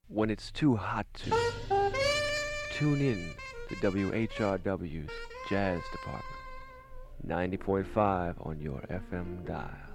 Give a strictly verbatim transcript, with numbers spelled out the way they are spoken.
when it's too hot to. Tune in to W H R W's Jazz Department, ninety point five on your F M dial.